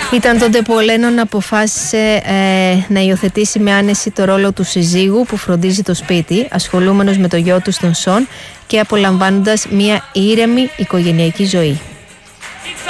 Ήταν τότε που ο Λένον αποφάσισε να υιοθετήσει με άνεση το ρόλο του συζύγου που φροντίζει το σπίτι, ασχολούμενος με το γιο του τον Σον και απολαμβάνοντας μια ήρεμη οικογενειακή ζωή.